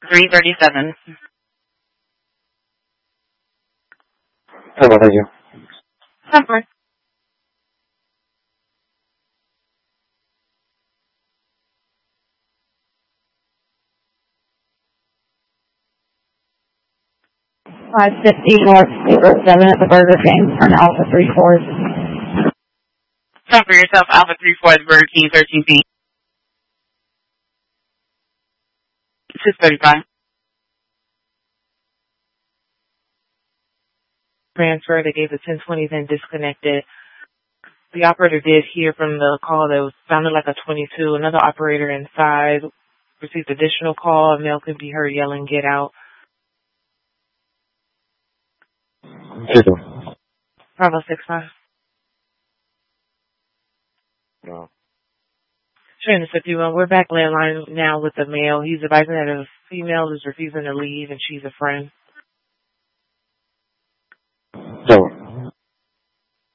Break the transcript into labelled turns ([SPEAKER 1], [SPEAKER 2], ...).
[SPEAKER 1] 337.
[SPEAKER 2] Hello, thank you.
[SPEAKER 1] Somewhere.
[SPEAKER 3] North 07 at the Burger King for an Alpha 3-4.
[SPEAKER 1] Come for yourself, Alpha 3-4, Burger King, 13B. 635.
[SPEAKER 4] Transfer, they gave the 1020, then disconnected. The operator did hear from the call that sounded like a 22. Another operator inside received additional call. A male could be heard yelling, "Get out." Bravo 6-5.
[SPEAKER 2] No.
[SPEAKER 4] Train the 51. We're back landline now with the male. He's advising that a female is refusing to leave and she's a friend.